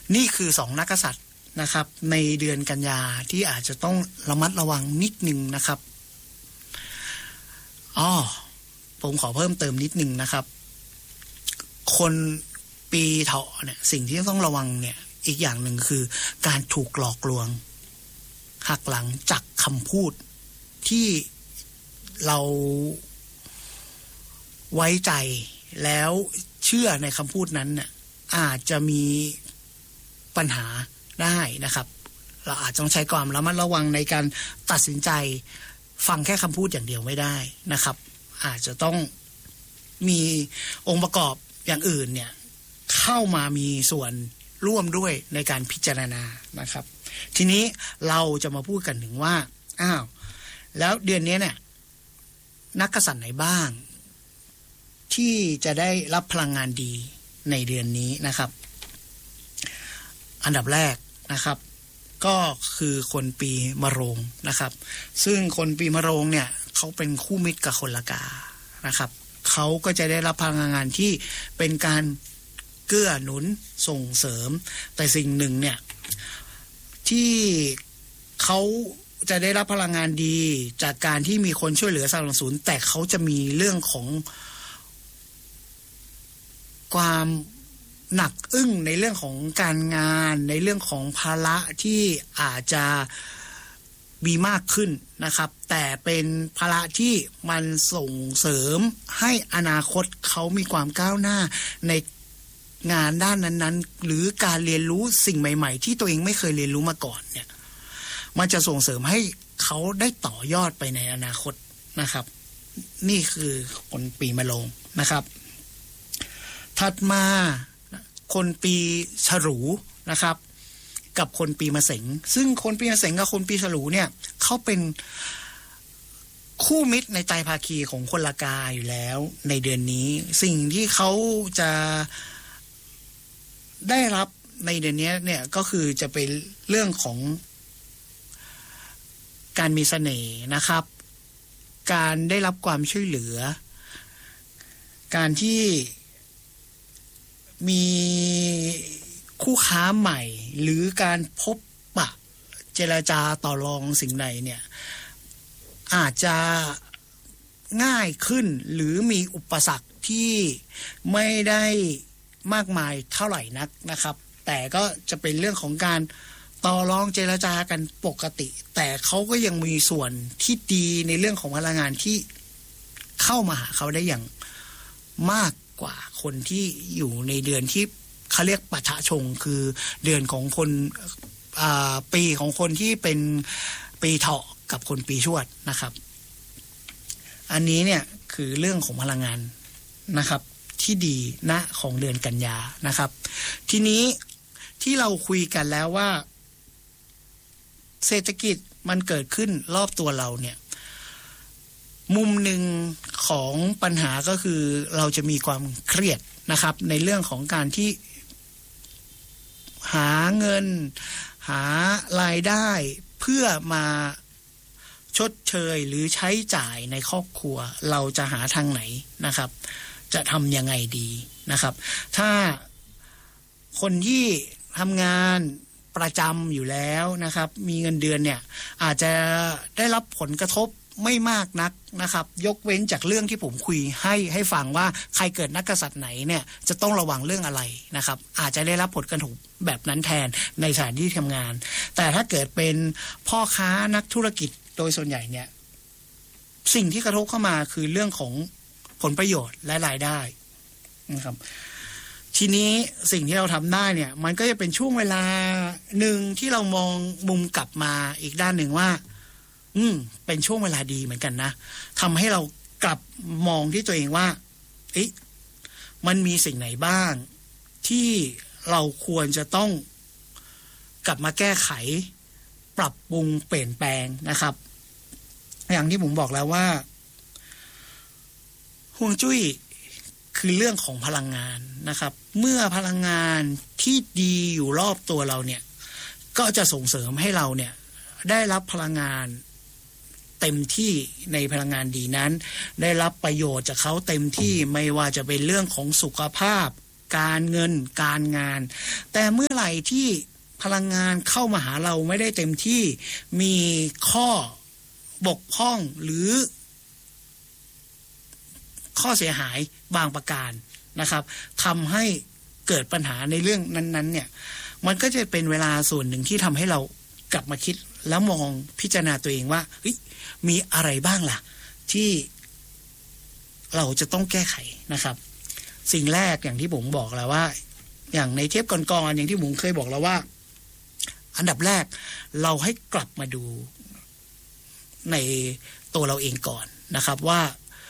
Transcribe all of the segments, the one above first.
นี่คือ2นักกษัตริย์นะครับในเดือนกันยาที่อาจจะต้องระมัดระวังนิดนึงนะครับผมขอเพิ่มเติมนิดนึงนะครับคนปีเถาะเนี่ยสิ่งที่ต้องระวังเนี่ยอีกอย่างหนึ่งคือการถูกหลอกลวงหักหลังจากคำพูดที่เราไว้ใจแล้วเชื่อในคำพูดนั้นเนี่ยอาจจะมีปัญหาได้นะครับเราอาจต้องใช้ความระมัดระวังในการตัดสินใจฟังแค่คำพูดอย่างเดียวไม่ได้นะครับอาจจะต้องมีองค์ประกอบอย่างอื่นเนี่ยเข้ามามีส่วนร่วมด้วยในการพิจารณานะครับทีนี้เราจะมาพูดกันถึงว่าแล้วเดือนนี้เนี่ยนักกษัตริย์ไหนบ้างที่จะได้รับพลังงานดีในเดือนนี้นะครับอันดับแรกนะครับก็คือคนปีมะโรงนะครับซึ่งคนปีมะโรงเนี่ยเขาเป็นคู่มิตรกับคนละกานะครับเขาก็จะได้รับพลังงานที่เป็นการเกื้อหนุนส่งเสริมแต่สิ่งหนึ่งเนี่ยที่เขาจะได้รับพลังงานดีจากการที่มีคนช่วยเหลือสนับสนุนแต่เขาจะมีเรื่องของความหนักอึ้งในเรื่องของการงานในเรื่องของภาระที่อาจจะมีมากขึ้นนะครับแต่เป็นภาระที่มันส่งเสริมให้อนาคตเขามีความก้าวหน้าในงานด้านนั้นๆหรือการเรียนรู้สิ่งใหม่ๆที่ตัวเองไม่เคยเรียนรู้มาก่อนเนี่ยมันจะส่งเสริมให้เขาได้ต่อยอดไปในอนาคตนะครับนี่คือคนปีมะโรงนะครับถัดมาคนปีฉลูนะครับกับคนปีมะเสงซึ่งคนปีมะเสงกับคนปีฉลูเนี่ยเขาเป็นคู่มิตรในไตรภาคีของคนละกาอยู่แล้วในเดือนนี้สิ่งที่เขาจะได้รับในเดือนนี้เนี่ยก็คือจะเป็นเรื่องของการมีเสน่ห์นะครับการได้รับความช่วยเหลือการที่มีคู่ค้าใหม่หรือการพบปะเจรจาต่อรองสิ่งใดเนี่ยอาจจะง่ายขึ้นหรือมีอุปสรรคที่ไม่ได้มากมายเท่าไหร่นักนะครับแต่ก็จะเป็นเรื่องของการต่อรองเจรจากันปกติแต่เขาก็ยังมีส่วนที่ดีในเรื่องของพลังงานที่เข้ามาหาเขาได้อย่างมากกว่าคนที่อยู่ในเดือนที่เขาเรียกปะทะชงคือเดือนของคนปีของคนที่เป็นปีเถาะกับคนปีชวดนะครับอันนี้เนี่ยคือเรื่องของพลังงานนะครับที่ดีณของเดือนกันยานะครับทีนี้ที่เราคุยกันแล้วว่าเศรษฐกิจมันเกิดขึ้นรอบตัวเราเนี่ยมุมหนึ่งของปัญหาก็คือเราจะมีความเครียดนะครับในเรื่องของการที่หาเงินหารายได้เพื่อมาชดเชยหรือใช้จ่ายในครอบครัวเราจะหาทางไหนนะครับจะทำยังไงดีนะครับถ้าคนที่ทำงานประจำอยู่แล้วนะครับมีเงินเดือนเนี่ยอาจจะได้รับผลกระทบไม่มากนักนะครับยกเว้นจากเรื่องที่ผมคุยให้ฟังว่าใครเกิดนักกษัตริย์ไหนเนี่ยจะต้องระวังเรื่องอะไรนะครับอาจจะได้รับผลกระทบแบบนั้นแทนในสถานที่ทำงานแต่ถ้าเกิดเป็นพ่อค้านักธุรกิจโดยส่วนใหญ่เนี่ยสิ่งที่กระทบเข้ามาคือเรื่องของผลประโยชน์และรายได้นะครับทีนี้สิ่งที่เราทำได้เนี่ยมันก็จะเป็นช่วงเวลาหนึ่งที่เรามองมุมกลับมาอีกด้านหนึ่งว่าเป็นช่วงเวลาดีเหมือนกันนะทำให้เรากลับมองที่ตัวเองว่ามันมีสิ่งไหนบ้างที่เราควรจะต้องกลับมาแก้ไขปรับปรุงเปลี่ยนแปลงนะครับอย่างที่ผมบอกแล้วว่าฮวงจุ้ยคือเรื่องของพลังงานนะครับเมื่อพลังงานที่ดีอยู่รอบตัวเราเนี่ยก็จะส่งเสริมให้เราเนี่ยได้รับพลังงานเต็มที่ในพลังงานดีนั้นได้รับประโยชน์จากเขาเต็มที่ไม่ว่าจะเป็นเรื่องของสุขภาพการเงินการงานแต่เมื่อไหร่ที่พลังงานเข้ามาหาเราไม่ได้เต็มที่มีข้อบกพร่องหรือข้อเสียหายบางประการนะครับทำให้เกิดปัญหาในเรื่องนั้นๆเนี่ยมันก็จะเป็นเวลาส่วนหนึ่งที่ทำให้เรากลับมาคิดแล้วมองพิจารณาตัวเองว่ามีอะไรบ้างล่ะที่เราจะต้องแก้ไขนะครับสิ่งแรกอย่างที่ผมบอกแล้วว่าอย่างในเทปก่อนๆอย่างที่ผมเคยบอกแล้วว่าอันดับแรกเราให้กลับมาดูในตัวเราเองก่อนนะครับว่า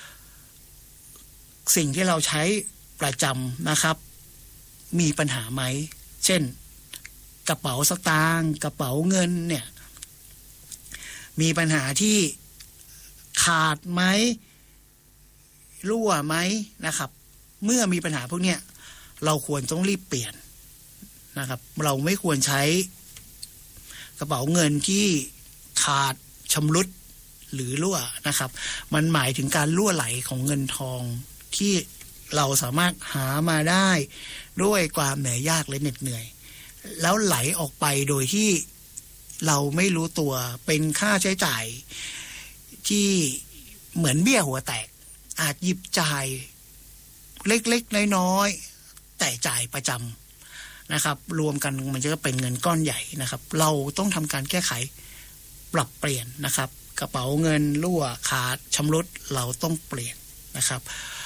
สิ่งที่เราใช้ประจำนะครับมีปัญหาไหมเช่นกระเป๋าสตางค์กระเป๋าเงินเนี่ยมีปัญหาที่ขาดไหมรั่วไหมนะครับเมื่อมีปัญหาพวกเนี้ยเราควรต้องรีบเปลี่ยนนะครับเราไม่ควรใช้กระเป๋าเงินที่ขาดชำรุดหรือรั่วนะครับมันหมายถึงการรั่วไหลของเงินทองที่เราสามารถหามาได้ด้วยความเหนื่อยยากและเหน็ดเหนื่อยแล้วไหลออกไปโดยที่เราไม่รู้ตัวเป็นค่าใช้จ่ายที่เหมือนเบี้ยหัวแตกอาจหยิบจ่ายเล็กๆน้อยๆแต่จ่ายประจำนะครับรวมกันมันจะเป็นเงินก้อนใหญ่นะครับเราต้องทำการแก้ไขปรับเปลี่ยนนะครับกระเป๋าเงินรั่วขาดชำรุดเราต้องเปลี่ยนนะครับ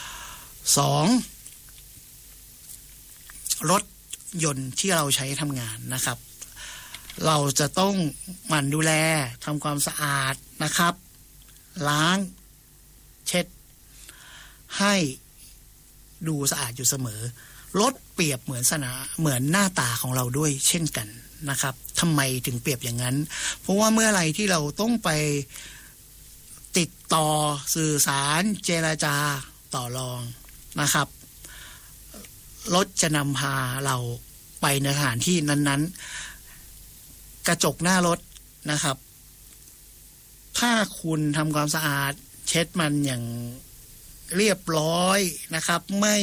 2รถยนต์ที่เราใช้ทำงานนะครับเราจะต้องหมั่นดูแลทำความสะอาดนะครับล้างเช็ดให้ดูสะอาดอยู่เสมอรถเปรียบเหมือนเหมือนหน้าตาของเราด้วยเช่นกันนะครับทำไมถึงเปรียบอย่างนั้นเพราะว่าเมื่อไหร่ที่เราต้องไปติดต่อสื่อสารเจรจาต่อรองนะครับรถจะนำพาเราไปในสถานที่นั้นๆกระจกหน้ารถนะครับถ้าคุณทำความสะอาดเช็ดมันอย่างเรียบร้อยนะครับไม่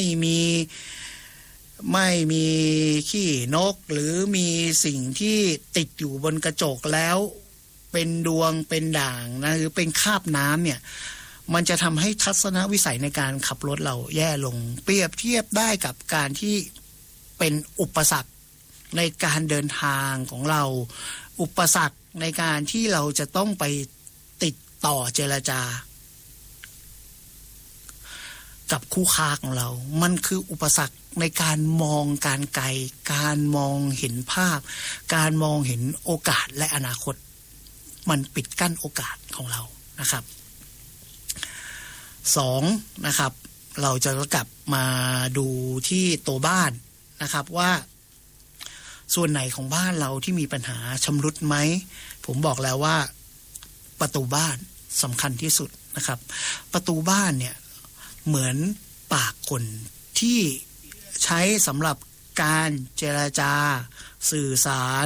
มีขี้นกหรือมีสิ่งที่ติดอยู่บนกระจกแล้วเป็นดวงเป็นด่างนะหรือเป็นคราบน้ำเนี่ยมันจะทำให้ทัศนวิสัยในการขับรถเราแย่ลงเปรียบเทียบได้กับการที่เป็นอุปสรรคในการเดินทางของเราอุปสรรคในการที่เราจะต้องไปติดต่อเจรจากับคู่ค้าของเรามันคืออุปสรรคในการมองการไกลการมองเห็นภาพการมองเห็นโอกาสและอนาคตมันปิดกั้นโอกาสของเรานะครับ2นะครับเราจะกลับมาดูที่ตัวบ้านนะครับว่าส่วนไหนของบ้านเราที่มีปัญหาชำรุดไหมผมบอกแล้วว่าประตูบ้านสำคัญที่สุดนะครับประตูบ้านเนี่ยเหมือนปากคนที่ใช้สำหรับการเจรจาสื่อสาร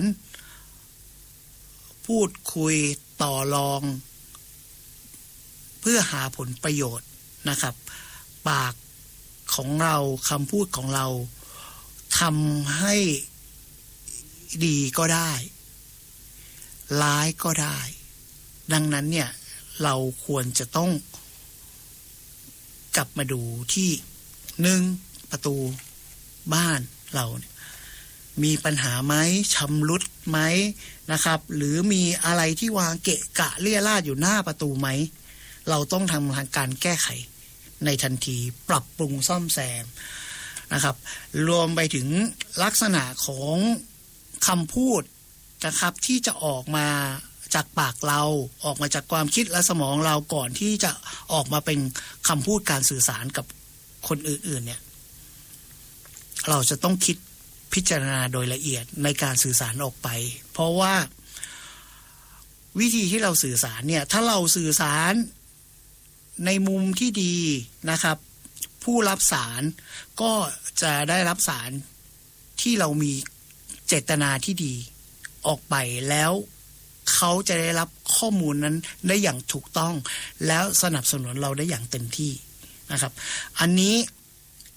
พูดคุยต่อรองเพื่อหาผลประโยชน์นะครับปากของเราคำพูดของเราทำให้ดีก็ได้ร้ายก็ได้ดังนั้นเนี่ยเราควรจะต้องกลับมาดูที่1ประตูบ้านเราเนี่ยมีปัญหาไหมชำรุดไหมนะครับหรือมีอะไรที่วางเกะกะเลี่ยราดอยู่หน้าประตูไหมเราต้องทำการแก้ไขในทันทีปรับปรุงซ่อมแซมนะครับรวมไปถึงลักษณะของคำพูดนะครับที่จะออกมาจากปากเราออกมาจากความคิดและสมองเราก่อนที่จะออกมาเป็นคำพูดการสื่อสารกับคนอื่นๆเนี่ยเราจะต้องคิดพิจารณาโดยละเอียดในการสื่อสารออกไปเพราะว่าวิธีที่เราสื่อสารเนี่ยถ้าเราสื่อสารในมุมที่ดีนะครับผู้รับสารก็จะได้รับสารที่เรามีเจตนาที่ดีออกไปแล้วเขาจะได้รับข้อมูลนั้นได้อย่างถูกต้องแล้วสนับสนุนเราได้อย่างเต็มที่นะครับอันนี้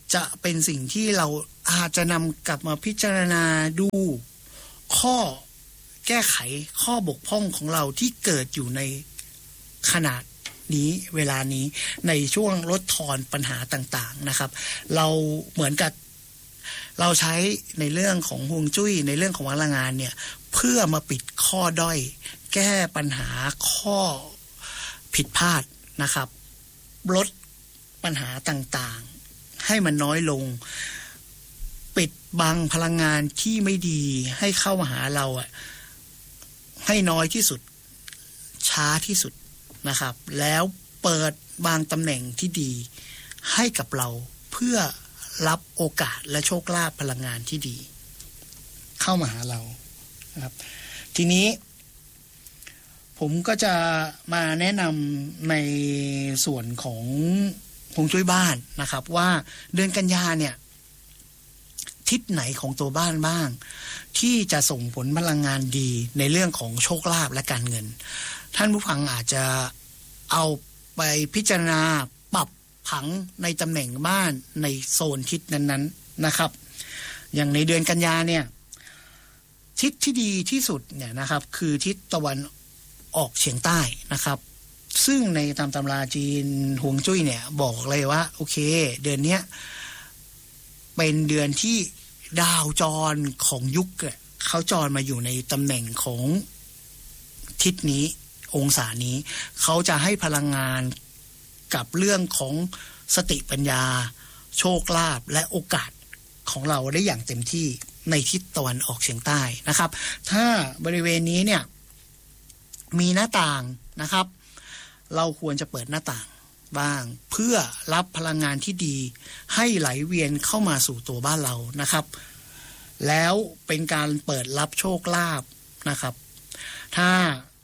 จะเป็นสิ่งที่เราอาจจะนำกลับมาพิจารณาดูข้อแก้ไขข้อบกพร่องของเราที่เกิดอยู่ในขนาดนี้เวลานี้ในช่วงลดทอนปัญหาต่างๆนะครับเราเหมือนกับเราใช้ในเรื่องของฮวงจุ้ยในเรื่องของพลังงานเนี่ยเพื่อมาปิดข้อด้อยแก้ปัญหาข้อผิดพลาดนะครับลดปัญหาต่างๆให้มันน้อยลงปิดบังพลังงานที่ไม่ดีให้เข้ามาหาเราให้น้อยที่สุดช้าที่สุดนะครับแล้วเปิดบางตำแหน่งที่ดีให้กับเราเพื่อรับโอกาสและโชคลาภพลังงานที่ดีเข้ามาหาเรานะครับทีนี้ผมก็จะมาแนะนำในส่วนของฮวงจุ้ยบ้านนะครับว่าเดือนกันยาเนี่ยทิศไหนของตัวบ้านบ้างที่จะส่งผลพลังงานดีในเรื่องของโชคลาภและการเงินท่านผู้ฟังอาจจะเอาไปพิจารณาปรับผังในตำแหน่งบ้านในโซนทิศนั้นๆนะครับอย่างในเดือนกันยาเนี่ยทิศที่ดีที่สุดเนี่ยนะครับคือทิศตะวันออกเฉียงใต้นะครับซึ่งในตามตำราจีนฮวงจุ้ยเนี่ยบอกเลยว่าโอเคเดือนเนี้ยเป็นเดือนที่ดาวจรของยุคเขาจรมาอยู่ในตำแหน่งของทิศนี้องศานี้เขาจะให้พลังงานกับเรื่องของสติปัญญาโชคลาภและโอกาสของเราได้อย่างเต็มที่ในทิศตะวันออกเฉียงใต้นะครับถ้าบริเวณนี้เนี่ยมีหน้าต่างนะครับเราควรจะเปิดหน้าต่างบ้างเพื่อรับพลังงานที่ดีให้ไหลเวียนเข้ามาสู่ตัวบ้านเรานะครับแล้วเป็นการเปิดรับโชคลาภนะครับถ้า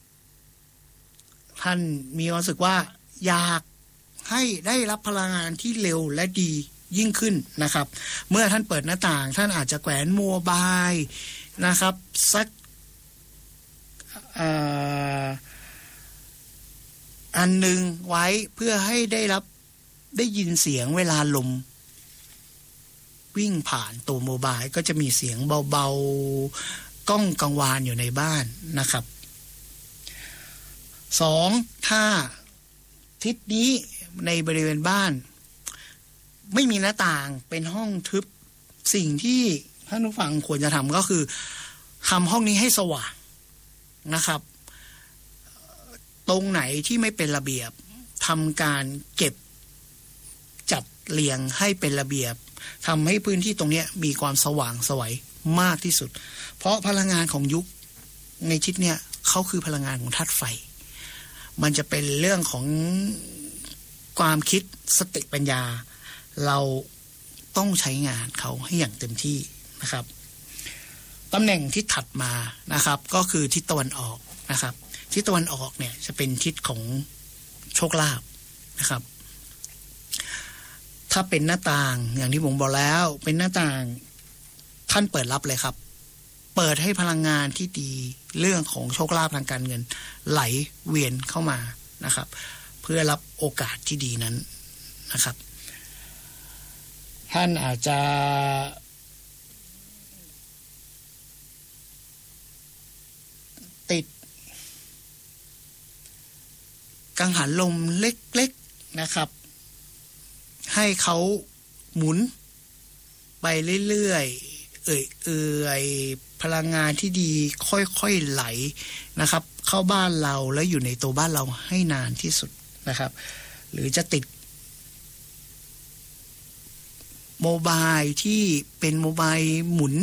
ท่านมีความรู้สึกว่าอยากให้ได้รับพลังงานที่เร็วและดียิ่งขึ้นนะครับเมื่อท่านเปิดหน้าต่างท่านอาจจะแขวนโมบายนะครับสักอันหนึ่งไว้เพื่อให้ได้ยินเสียงเวลาลมวิ่งผ่านตัวโมบายก็จะมีเสียงเบาๆก้องกังวานอยู่ในบ้านนะครับ2ถ้าทิศนี้ในบริเวณบ้านไม่มีหน้าต่างเป็นห้องทึบสิ่งที่ท่านผู้ฟังควรจะทำก็คือทำห้องนี้ให้สว่างนะครับตรงไหนที่ไม่เป็นระเบียบทำการเก็บจัดเรียงให้เป็นระเบียบทำให้พื้นที่ตรงนี้มีความสว่างไสวมากที่สุดเพราะพลังงานของยุคในทิศเนี้ยเขาคือพลังงานของธาตุไฟมันจะเป็นเรื่องของความคิดสติปัญญาเราต้องใช้งานเขาให้อย่างเต็มที่นะครับตำแหน่งที่ถัดมานะครับก็คือทิศตะวันออกนะครับทิศตะวันออกเนี่ยจะเป็นทิศของโชคลาภนะครับถ้าเป็นหน้าต่างอย่างที่ผมบอกแล้วเป็นหน้าต่างท่านเปิดรับเลยครับเปิดให้พลังงานที่ดีเรื่องของโชคลาภทางการเงินไหลเวียนเข้ามานะครับเพื่อรับโอกาสที่ดีนั้นนะครับท่านอาจจะติดกังหันลมเล็กๆนะครับให้เขาหมุนไปเรื่อยๆพลังงานที่ดีค่อยๆไหลนะครับเข้าบ้านเราแล้วอยู่ในตัวบ้านเราให้นานที่สุดนะครับหรือจะติดโมบายที่เป็นโมบายหมุน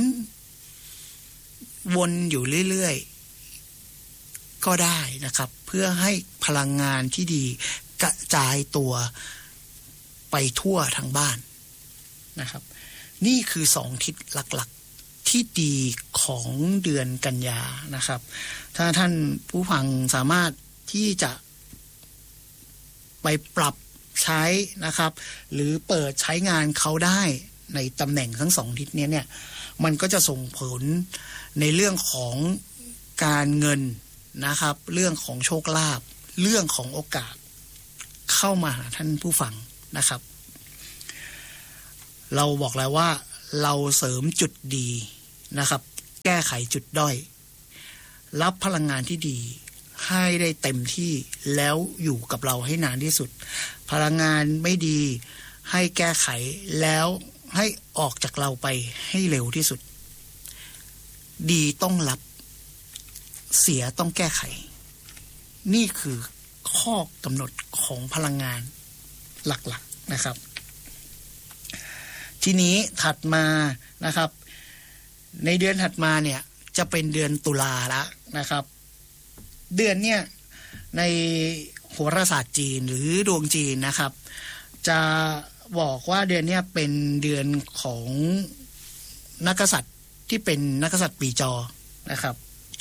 วนอยู่เรื่อยๆก็ได้นะครับเพื่อให้พลังงานที่ดีกระจายตัวไปทั่วทั้งบ้านนะครับนี่คือ2ทิศหลักๆที่ดีของเดือนกันยานะครับถ้าท่านผู้ฟังสามารถที่จะไปปรับใช้นะครับหรือเปิดใช้งานเขาได้ในตำแหน่งทั้ง2ทิศนี้เนี่ยมันก็จะส่งผลในเรื่องของการเงินนะครับเรื่องของโชคลาภเรื่องของโอกาสเข้ามาหาท่านผู้ฟังนะครับเราบอกแล้วว่าเราเสริมจุดดีนะครับแก้ไขจุดด้อยรับพลังงานที่ดีให้ได้เต็มที่แล้วอยู่กับเราให้นานที่สุดพลังงานไม่ดีให้แก้ไขแล้วให้ออกจากเราไปให้เร็วที่สุดดีต้องรับเสียต้องแก้ไขนี่คือข้อกำหนดของพลังงานหลักๆนะครับทีนี้ถัดมานะครับในเดือนถัดมาเนี่ยจะเป็นเดือนตุลาแล้วนะครับเดือนเนี่ยในโหราศาสตร์จีนหรือดวงจีนนะครับจะบอกว่าเดือนนี้เป็นเดือนของนักกษัตริย์ที่เป็นนักกษัตริย์ปีจอนะครับ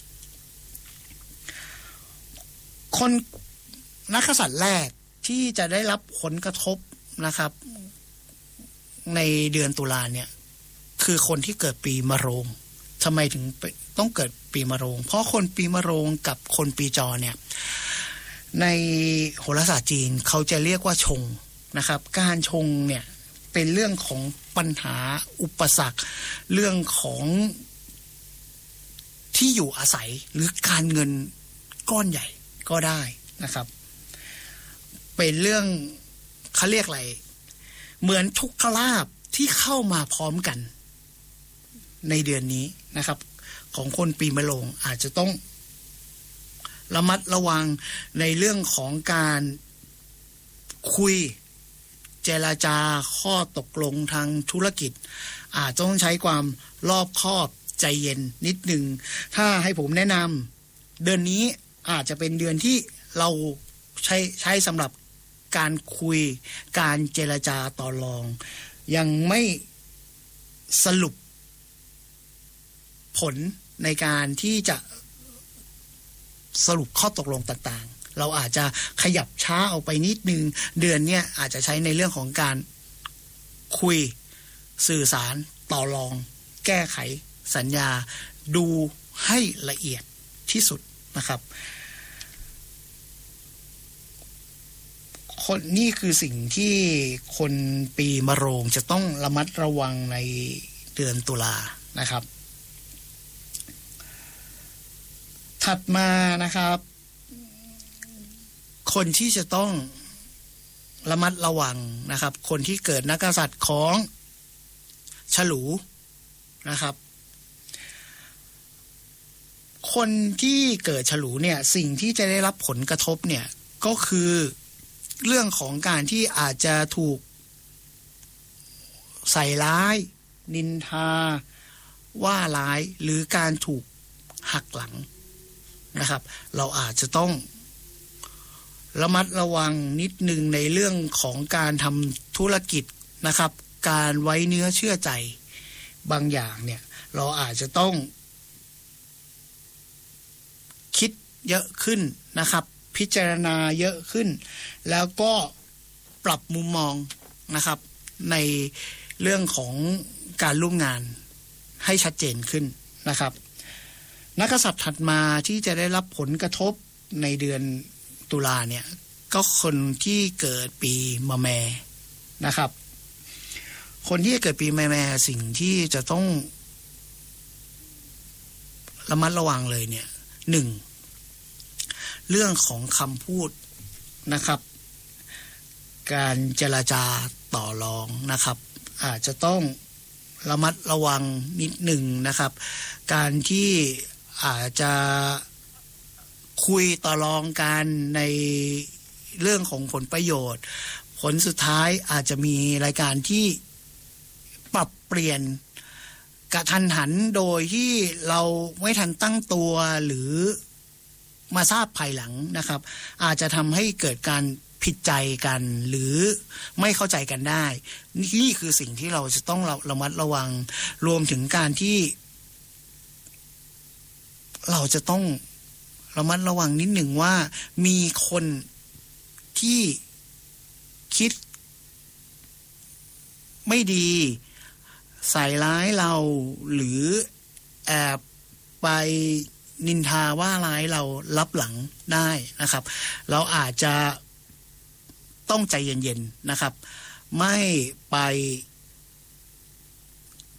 คนนักกษัตริย์แรกที่จะได้รับผลกระทบนะครับในเดือนตุลาเนี่ยคือคนที่เกิดปีมะโรงทำไมถึงต้องเกิดปีมะโรงเพราะคนปีมะโรงกับคนปีจอเนี่ยในโหราศาสตร์จีนเขาจะเรียกว่าชงนะครับการชงเนี่ยเป็นเรื่องของปัญหาอุปสรรคเรื่องของที่อยู่อาศัยหรือการเงินก้อนใหญ่ก็ได้นะครับเป็นเรื่องเขาเรียกอะไรเหมือนทุกขลาภที่เข้ามาพร้อมกันในเดือนนี้นะครับของคนปีมะโรงอาจจะต้องระมัดระวังในเรื่องของการคุยเจรจาข้อตกลงทางธุรกิจอาจต้องใช้ความรอบคอบใจเย็นนิดนึงถ้าให้ผมแนะนำเดือนนี้อาจจะเป็นเดือนที่เราใช้สำหรับการคุยการเจรจาต่อรองยังไม่สรุปผลในการที่จะสรุปข้อตกลงต่างๆเราอาจจะขยับช้าออกไปนิดนึงเดือนเนี้ยอาจจะใช้ในเรื่องของการคุยสื่อสารต่อรองแก้ไขสัญญาดูให้ละเอียดที่สุดนะครับนี่คือสิ่งที่คนปีมะโรงจะต้องระมัดระวังในเดือนตุลานะครับถัดมานะครับคนที่จะต้องระมัดระวังนะครับคนที่เกิดนักกษัตริย์ของฉลูนะครับคนที่เกิดฉลูเนี่ยสิ่งที่จะได้รับผลกระทบเนี่ยก็คือเรื่องของการที่อาจจะถูกใส่ร้ายนินทาว่าร้ายหรือการถูกหักหลังนะครับเราอาจจะต้องระมัดระวังนิดนึงในเรื่องของการทำธุรกิจนะครับการไว้เนื้อเชื่อใจบางอย่างเนี่ยเราอาจจะต้องคิดเยอะขึ้นนะครับพิจารณาเยอะขึ้นแล้วก็ปรับมุมมองนะครับในเรื่องของการร่วมงานให้ชัดเจนขึ้นนะครับนักกษัตริย์ถัดมาที่จะได้รับผลกระทบในเดือนตุลาเนี่ยก็คนที่เกิดปีมะแม่นะครับคนที่เกิดปีมะแม่สิ่งที่จะต้องระมัดระวังเลยเนี่ยหนึ่งเรื่องของคำพูดนะครับการเจรจาต่อรองนะครับอาจจะต้องระมัดระวังนิดหนึ่งนะครับการที่อาจจะคุยต่อรองกันในเรื่องของผลประโยชน์ผลสุดท้ายอาจจะมีรายการที่ปรับเปลี่ยนกระทันหันโดยที่เราไม่ทันตั้งตัวหรือมาทราบภายหลังนะครับอาจจะทำให้เกิดการผิดใจกันหรือไม่เข้าใจกันได้นี่คือสิ่งที่เราจะต้องระมัดระวังรวมถึงการที่เราจะต้องระมัดระวังนิดหนึ่งว่ามีคนที่คิดไม่ดีใส่ร้ายเราหรือแอบไปนินทาว่าร้ายเราลับหลังได้นะครับเราอาจจะต้องใจเย็นๆนะครับไม่ไป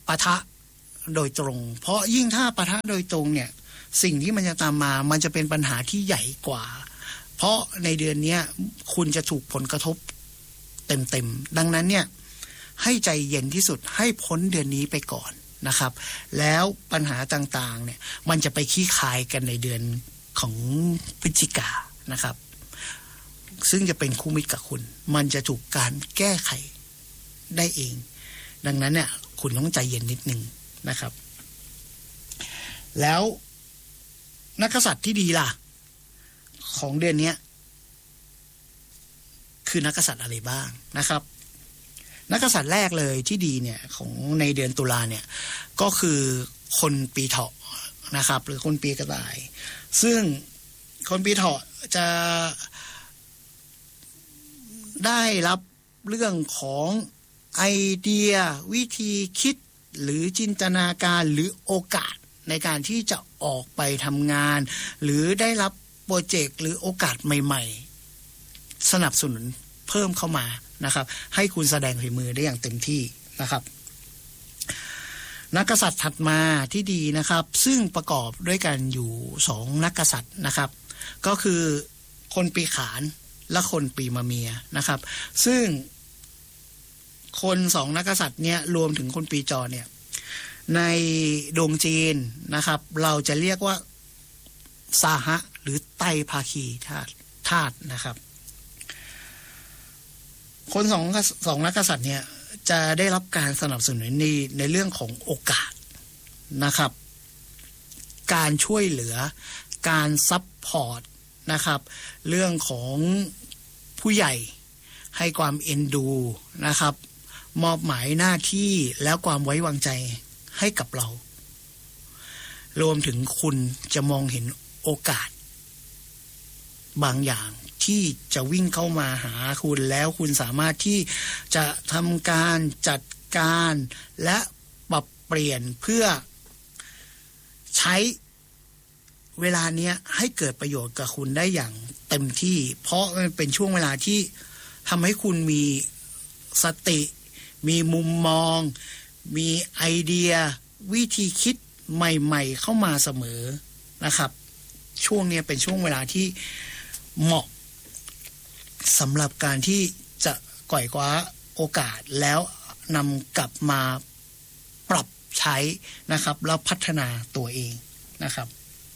ปะทะโดยตรงเพราะยิ่งถ้าปะทะโดยตรงเนี่ยสิ่งที่มันจะตามมามันจะเป็นปัญหาที่ใหญ่กว่าเพราะในเดือนนี้คุณจะถูกผลกระทบเต็มๆดังนั้นเนี่ยให้ใจเย็นที่สุดให้พ้นเดือนนี้ไปก่อนนะครับแล้วปัญหาต่างๆเนี่ยมันจะไปคลี่คลายกันในเดือนของพฤศจิกายนนะครับซึ่งจะเป็นคู่มิตรกับคุณมันจะถูกการแก้ไขได้เองดังนั้นเนี่ยคุณต้องใจเย็นนิดนึงนะครับแล้วนักกษัตริย์ที่ดีล่ะของเดือนนี้คือนักกษัตริย์อะไรบ้างนะครับนักกษัตริย์แรกเลยที่ดีเนี่ยของในเดือนตุลาเนี่ยก็คือคนปีเถาะนะครับหรือคนปีกระต่ายซึ่งคนปีเถาะจะได้รับเรื่องของไอเดียวิธีคิดหรือจินตนาการหรือโอกาสในการที่จะออกไปทำงานหรือได้รับโปรเจกต์หรือโอกาสใหม่ๆสนับสนุนเพิ่มเข้ามานะครับให้คุณแสดงฝีมือได้อย่างเต็มที่นะครับนักกษัตริย์ถัดมาที่ดีนะครับซึ่งประกอบด้วยกันอยู่2นักกษัตริย์นะครับก็คือคนปีขานและคนปีมะเมียนะครับซึ่งคน2นักกษัตริย์เนี่ยรวมถึงคนปีจอเนี่ยในดวงจีนนะครับเราจะเรียกว่าสาหะหรือไตรภาคีธาตุนะครับคนสองนักกษัตริย์เนี่ยจะได้รับการสนับสนุนในเรื่องของโอกาสนะครับการช่วยเหลือการซัพพอร์ตนะครับเรื่องของผู้ใหญ่ให้ความเอ็นดูนะครับมอบหมายหน้าที่แล้วความไว้วางใจให้กับเรารวมถึงคุณจะมองเห็นโอกาสบางอย่างที่จะวิ่งเข้ามาหาคุณแล้วคุณสามารถที่จะทำการจัดการและปรับเปลี่ยนเพื่อใช้เวลาเนี้ยให้เกิดประโยชน์กับคุณได้อย่างเต็มที่เพราะมันเป็นช่วงเวลาที่ทำให้คุณมีสติมีมุมมองมีไอเดียวิธีคิดใหม่ๆเข้ามาเสมอนะครับช่วงนี้เป็นช่วงเวลาที่เหมาะสำหรับการที่จะก่อยคว้าโอกาสแล้วนำกลับมาปรับใช้นะครับแล้วพัฒนาตัวเองนะครับ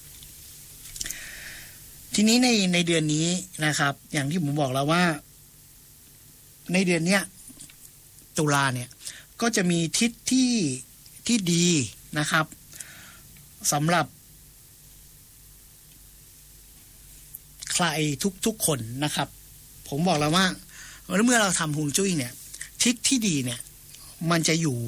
ทีนี้ในเดือนนี้นะครับอย่างที่ผมบอกแล้วว่าในเดือนเนี้ยตุลาเนี่ยก็จะมีทิศที่ดีนะครับสำหรับใครทุกคนนะครับผมบอกแล้วว่าเมื่อเราทำฮวงจุ้ยเนี่ยทิศที่ดีเนี่ยมันจะอยู่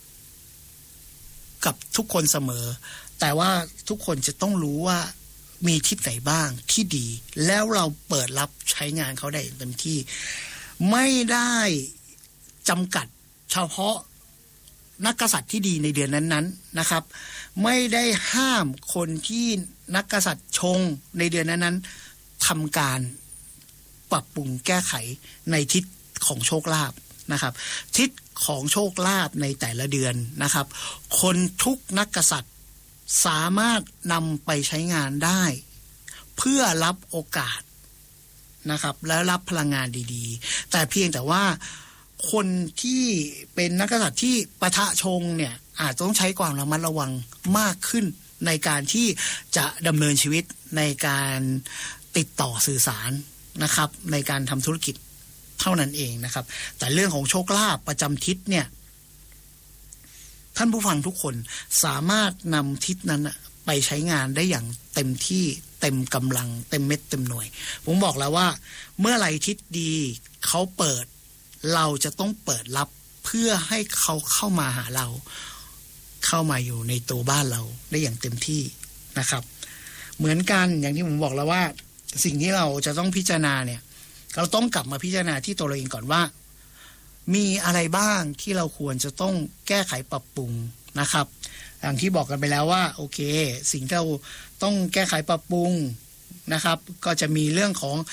กับทุกคนเสมอแต่ว่าทุกคนจะต้องรู้ว่ามีทิศไหนบ้างที่ดีแล้วเราเปิดรับใช้งานเขาได้เต็มที่ไม่ได้จำกัดเฉพาะนักกษัตริย์ที่ดีในเดือนนั้นๆนะครับไม่ได้ห้ามคนที่นักกษัตริย์ชงในเดือนนั้นๆทำการปรับปรุงแก้ไขในทิศของโชคลาภนะครับทิศของโชคลาภในแต่ละเดือนนะครับคนทุกนักกษัตริย์สามารถนำไปใช้งานได้เพื่อรับโอกาสนะครับและรับพลังงานดีๆแต่เพียงแต่ว่าคนที่เป็นนักกษัตริย์ที่ปะทะชงเนี่ยอาจต้องใช้ความระมัดระวังมากขึ้นในการที่จะดำเนินชีวิตในการติดต่อสื่อสารนะครับในการทำธุรกิจเท่านั้นเองนะครับแต่เรื่องของโชคลาภประจำทิศเนี่ยท่านผู้ฟังทุกคนสามารถนำทิศนั้นไปใช้งานได้อย่างเต็มที่เต็มกำลังเต็มเม็ดเต็มหน่วยผมบอกแล้วว่าเมื่อไหร่ทิศดีเขาเปิดเราจะต้องเปิดรับเพื่อให้เขาเข้ามาหาเราเข้ามาอยู่ในตัวบ้านเราได้อย่างเต็มที่นะครับเหมือนกันอย่างที่ผมบอกแล้วว่าสิ่งที่เราจะต้องพิจารณาเนี่ยเราต้องกลับมาพิจารณาที่ตัวเราเองก่อนว่ามีอะไรบ้างที่เราควรจะต้องแก้ไขปรับปรุงนะครับอย่างที่บอกกันไปแล้วว่าโอเคสิ่งที่เราต้องแก้ไขปรับปรุงนะครับก็จะมีเรื่องของ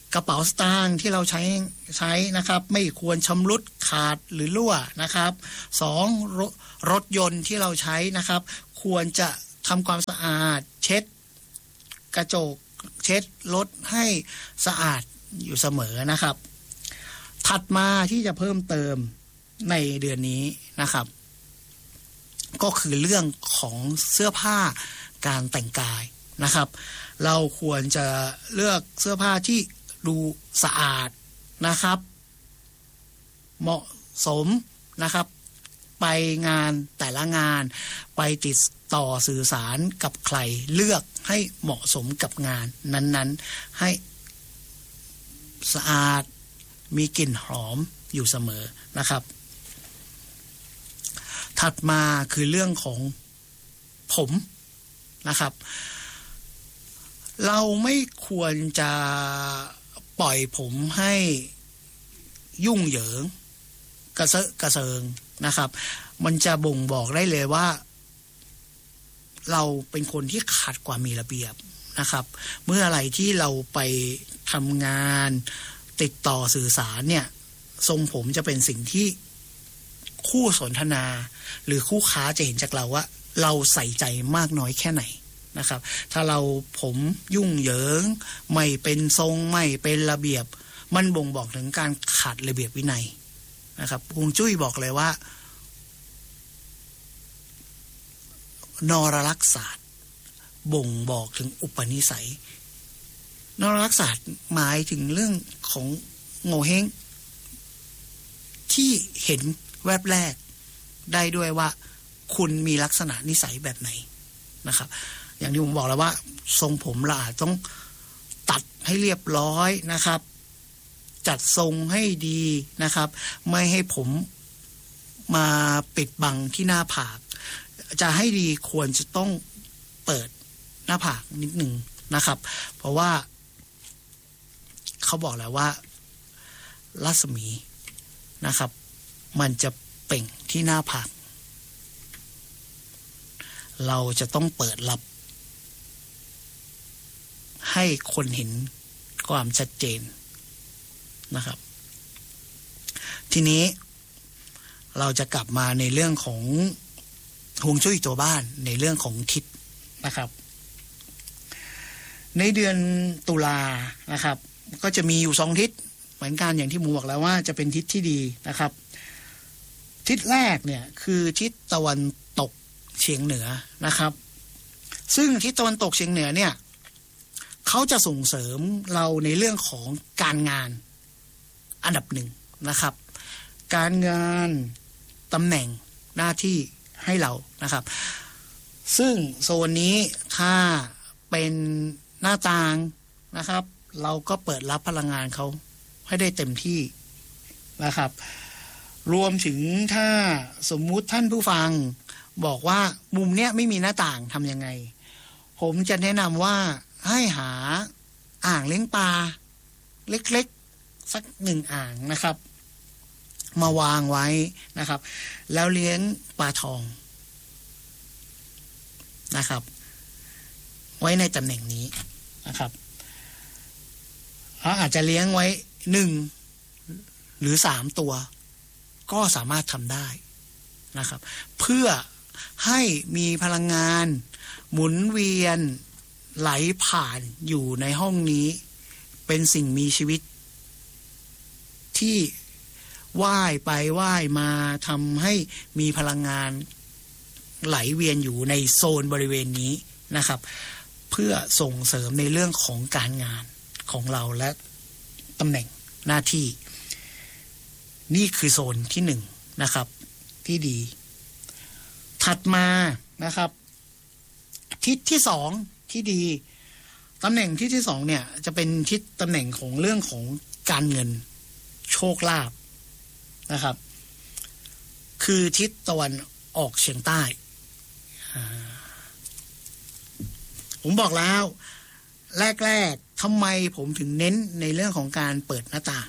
กระเป๋าสตางค์ที่เราใช้นะครับไม่ควรชำรุดขาดหรือรั่วนะครับ2รถยนต์ที่เราใช้นะครับควรจะทำความสะอาดเช็ดกระจกเช็ดรถให้สะอาดอยู่เสมอนะครับถัดมาที่จะเพิ่มเติมในเดือนนี้นะครับก็คือเรื่องของเสื้อผ้าการแต่งกายนะครับเราควรจะเลือกเสื้อผ้าที่ดูสะอาดนะครับเหมาะสมนะครับไปงานแต่ละงานไปติดต่อสื่อสารกับใครเลือกให้เหมาะสมกับงานนั้นๆให้สะอาดมีกลิ่นหอมอยู่เสมอนะครับถัดมาคือเรื่องของผมนะครับเราไม่ควรจะปล่อยผมให้ยุ่งเหยิงกระเซาะกระเซิงนะครับมันจะบ่งบอกได้เลยว่าเราเป็นคนที่ขาดความมีระเบียบนะครับเมื่อไหร่ที่เราไปทำงานติดต่อสื่อสารเนี่ยทรงผมจะเป็นสิ่งที่คู่สนทนาหรือคู่ค้าจะเห็นจากเราว่าเราใส่ใจมากน้อยแค่ไหนนะครับถ้าเราผมยุ่งเหยิงไม่เป็นทรงไม่เป็นระเบียบมันบ่งบอกถึงการขาดระเบียบวินัยนะครับฮวงจุ้ยบอกเลยว่านรลักษศาสตร์บ่งบอกถึงอุปนิสัยนรลักษศาสตร์หมายถึงเรื่องของโง่เฮงที่เห็นแวบแรกได้ด้วยว่าคุณมีลักษณะนิสัยแบบไหนนะครับอย่างที่ผมบอกแล้วว่าทรงผมเราอาจต้องตัดให้เรียบร้อยนะครับจัดทรงให้ดีนะครับไม่ให้ผมมาปิดบังที่หน้าผากจะให้ดีควรจะต้องเปิดหน้าผากนิดนึงนะครับเพราะว่าเขาบอกแล้วว่ารัศมีนะครับมันจะเปล่งที่หน้าผากเราจะต้องเปิดรับให้คนเห็นความชัดเจนนะครับทีนี้เราจะกลับมาในเรื่องของฮวงจุ้ยตัวบ้านในเรื่องของทิศนะครับในเดือนตุลานะครับก็จะมีอยู่2ทิศเหมือนกันอย่างที่หมูบอกแล้วว่าจะเป็นทิศที่ดีนะครับทิศแรกเนี่ยคือทิศตะวันตกเฉียงเหนือนะครับซึ่งทิศตะวันตกเฉียงเหนือเนี่ยเขาจะส่งเสริมเราในเรื่องของการงานอันดับหนึ่งนะครับการงานตำแหน่งหน้าที่ให้เรานะครับซึ่งโซนนี้ถ้าเป็นหน้าต่างนะครับเราก็เปิดรับพลังงานเขาให้ได้เต็มที่นะครับรวมถึงถ้าสมมุติท่านผู้ฟังบอกว่ามุมเนี้ยไม่มีหน้าต่างทำยังไงผมจะแนะนำว่าให้หาอ่างเลี้ยงปลาเล็กๆสัก1อ่างนะครับมาวางไว้นะครับแล้วเลี้ยงปลาทองนะครับไว้ในตำแหน่งนี้นะครับอาจจะเลี้ยงไว้1หรือ3ตัวก็สามารถทำได้นะครับเพื่อให้มีพลังงานหมุนเวียนไหลผ่านอยู่ในห้องนี้เป็นสิ่งมีชีวิตที่ว่ายไปว่ายมาทำให้มีพลังงานไหลเวียนอยู่ในโซนบริเวณนี้นะครับเพื่อส่งเสริมในเรื่องของการงานของเราและตำแหน่งหน้าที่นี่คือโซนที่1นะครับที่ดีถัดมานะครับทิศที่2ที่ดีตำแหน่งทิศที่2เนี่ยจะเป็นทิศตำแหน่งของเรื่องของการเงินโชคลาภนะครับคือทิศตะวันออกเฉียงใต้ผมบอกแล้วแรกๆทำไมผมถึงเน้นในเรื่องของการเปิดหน้าต่าง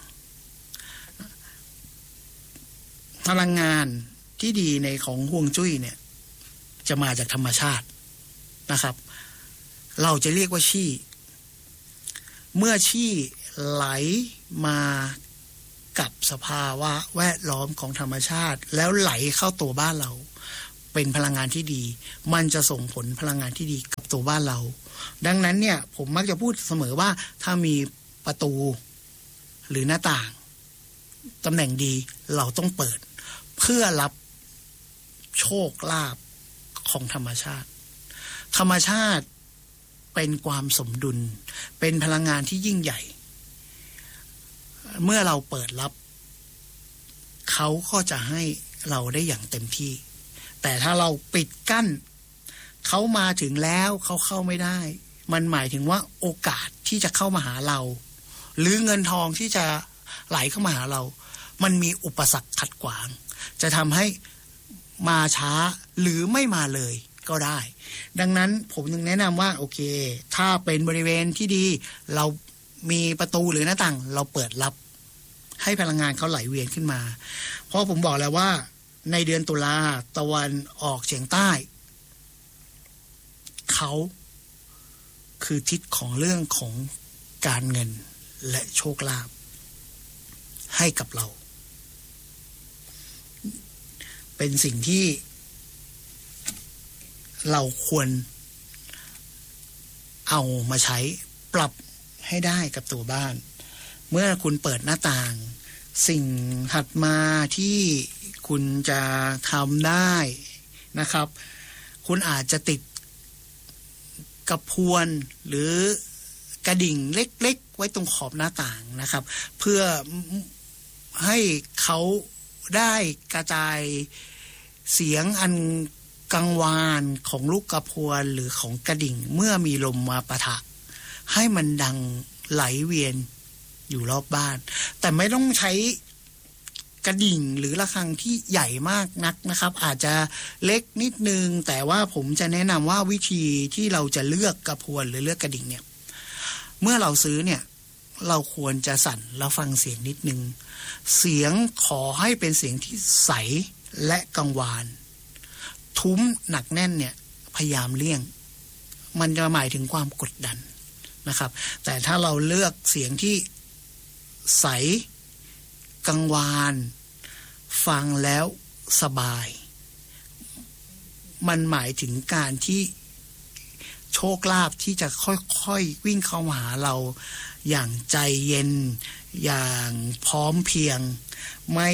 พลังงานที่ดีในของฮวงจุ้ยเนี่ยจะมาจากธรรมชาตินะครับเราจะเรียกว่าชี่เมื่อชี่ไหลมากับสภาวะแวดล้อมของธรรมชาติแล้วไหลเข้าตัวบ้านเราเป็นพลังงานที่ดีมันจะส่งผลพลังงานที่ดีกับตัวบ้านเราดังนั้นเนี่ยผมมักจะพูดเสมอว่าถ้ามีประตูหรือหน้าต่างตำแหน่งดีเราต้องเปิดเพื่อรับโชคลาภของธรรมชาติธรรมชาติเป็นความสมดุลเป็นพลังงานที่ยิ่งใหญ่เมื่อเราเปิดรับเขาก็จะให้เราได้อย่างเต็มที่แต่ถ้าเราปิดกั้นเขามาถึงแล้วเขาเข้าไม่ได้มันหมายถึงว่าโอกาสที่จะเข้ามาหาเราหรือเงินทองที่จะไหลเข้ามาหาเรามันมีอุปสรรคขัดขวางจะทำให้มาช้าหรือไม่มาเลยก็ได้ดังนั้นผมจึงแนะนำว่าโอเคถ้าเป็นบริเวณที่ดีเรามีประตูหรือหน้าต่างเราเปิดรับให้พลังงานเขาไหลเวียนขึ้นมาเพราะผมบอกแล้วว่าในเดือนตุลาตะวันออกเฉียงใต้เขาคือทิศของเรื่องของการเงินและโชคลาภให้กับเราเป็นสิ่งที่เราควรเอามาใช้ปรับให้ได้กับตัวบ้านเมื่อคุณเปิดหน้าต่างสิ่งถัดมาที่คุณจะทำได้นะครับคุณอาจจะติดกระพวนหรือกระดิ่งเล็กๆไว้ตรงขอบหน้าต่างนะครับเพื่อให้เขาได้กระจายเสียงอันกังวานของลูกกระพวนหรือของกระดิ่งเมื่อมีลมมาปะทะให้มันดังไหลเวียนอยู่รอบบ้านแต่ไม่ต้องใช้กระดิ่งหรือระฆังที่ใหญ่มากนักนะครับอาจจะเล็กนิดนึงแต่ว่าผมจะแนะนำว่าวิธีที่เราจะเลือกกระพวนหรือเลือกกระดิ่งเนี่ยเมื่อเราซื้อเนี่ยเราควรจะสั่นแล้วฟังเสียงนิดนึงเสียงขอให้เป็นเสียงที่ใสและกังวานทุ้มหนักแน่นเนี่ยพยายามเลี่ยงมันจะหมายถึงความกดดันนะครับแต่ถ้าเราเลือกเสียงที่ใสกังวานฟังแล้วสบายมันหมายถึงการที่โชคลาภที่จะค่อยๆวิ่งเข้ามาหาเราอย่างใจเย็นอย่างพร้อมเพรียงไม่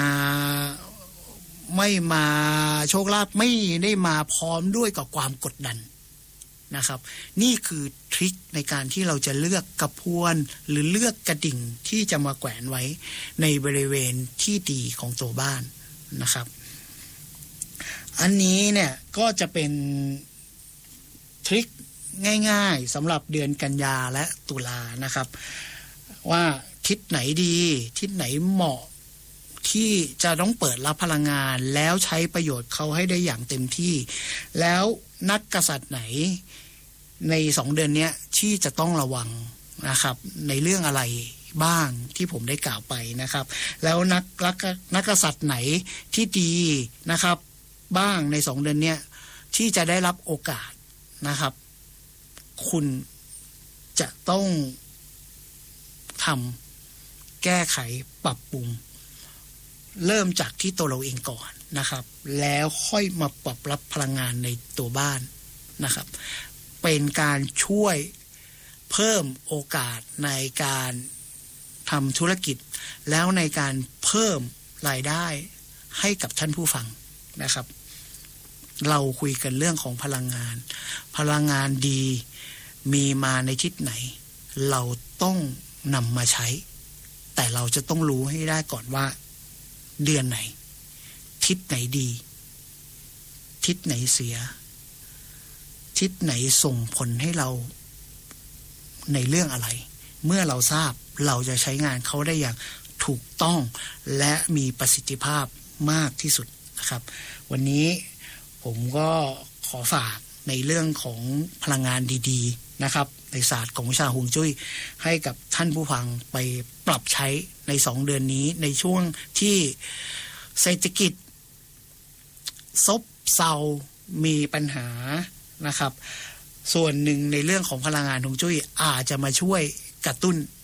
มาโชคลาภไม่ได้มาพร้อมด้วยกับความกดดันนะครับนี่คือทริคในการที่เราจะเลือกกระพวนหรือเลือกกระดิ่งที่จะมาแขวนไว้ในบริเวณที่ดีของตัวบ้านนะครับอันนี้เนี่ยก็จะเป็นทริคง่ายๆสำหรับเดือนกันยาและตุลานะครับว่าทิศไหนดีทิศไหนเหมาะที่จะต้องเปิดรับพลังงานแล้วใช้ประโยชน์เขาให้ได้อย่างเต็มที่แล้วนักกษัตริย์ไหนใน2 เดือนนี้ที่จะต้องระวังนะครับในเรื่องอะไรบ้างที่ผมได้กล่าวไปนะครับแล้วนักกษัตริย์ไหนที่ดีนะครับบ้างใน2 เดือนนี้ที่จะได้รับโอกาสนะครับคุณจะต้องทำแก้ไขปรับปรุงเริ่มจากที่ตัวเราเองก่อนนะครับแล้วค่อยมาปรับรับพลังงานในตัวบ้านนะครับเป็นการช่วยเพิ่มโอกาสในการทำธุรกิจแล้วในการเพิ่มรายได้ให้กับท่านผู้ฟังนะครับเราคุยกันเรื่องของพลังงานดีมีมาในทิศไหนเราต้องนำมาใช้แต่เราจะต้องรู้ให้ได้ก่อนว่าเดือนไหนทิศไหนดีทิศไหนเสียทิศไหนส่งผลให้เราในเรื่องอะไรเมื่อเราทราบเราจะใช้งานเขาได้อย่างถูกต้องและมีประสิทธิภาพมากที่สุดนะครับวันนี้ผมก็ขอฝากในเรื่องของพลังงานดีๆนะครับในศาสตร์ของวิชาฮวงจุ้ยให้กับท่านผู้ฟังไปปรับใช้ใน2 เดือนนี้ในช่วงที่เศรษฐกิจซบเซามีปัญหานะครับส่วนหนึ่งในเรื่องของพลังงานฮวงจุ้ยอาจจะมาช่วยกระตุ้น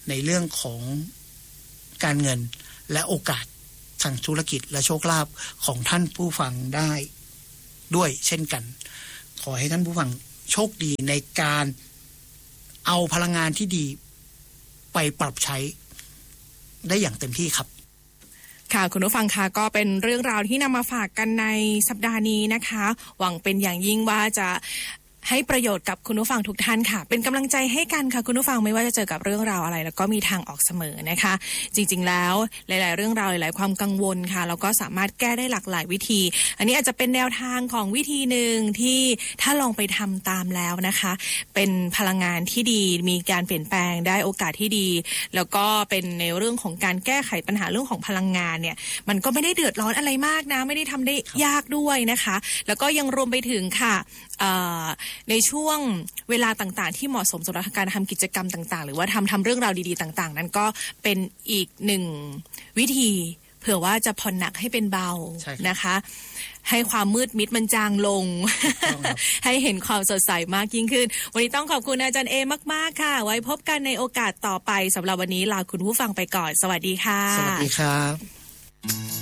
ในเรื่องของการเงินและโอกาสทางธุรกิจและโชคลาภของท่านผู้ฟังได้ด้วยเช่นกันขอให้ท่านผู้ฟังโชคดีในการเอาพลังงานที่ดีไปปรับใช้ได้อย่างเต็มที่ครับค่ะคุณผู้ฟังคะก็เป็นเรื่องราวที่นำมาฝากกันในสัปดาห์นี้นะคะหวังเป็นอย่างยิ่งว่าจะให้ประโยชน์กับคุณผู้ฟังทุกท่านค่ะเป็นกำลังใจให้กันค่ะคุณผู้ฟังไม่ว่าจะเจอกับเรื่องราวอะไรแล้วก็มีทางออกเสมอนะคะจริงๆแล้วหลายๆเรื่องราวหลายๆความกังวลค่ะแล้วก็สามารถแก้ได้หลากหลายวิธีอันนี้อาจจะเป็นแนวทางของวิธีหนึ่งที่ถ้าลองไปทำตามแล้วนะคะเป็นพลังงานที่ดีมีการเปลี่ยนแปลงได้โอกาสที่ดีแล้วก็เป็นในเรื่องของการแก้ไขปัญหาเรื่องของพลังงานเนี่ยมันก็ไม่ได้เดือดร้อนอะไรมากนะไม่ได้ทำได้ยากด้วยนะคะแล้วก็ยังรวมไปถึงค่ะในช่วงเวลาต่างๆที่เหมาะสมสำหรับการทำกิจกรรมต่างๆหรือว่าทำเรื่องราวดีๆต่างๆนั้นก็เป็นอีกหนึ่งวิธีเผื่อว่าจะผ่อนหนักให้เป็นเบานะคะให้ความมืดมิดมันจางลง ให้เห็นความสดใสมากยิ่งขึ้นวันนี้ต้องขอบคุณอาจารย์เอมากๆค่ะไว้พบกันในโอกาสต่อไปสำหรับวันนี้ลาคุณผู้ฟังไปก่อนสวัสดีค่ะสวัสดีครับ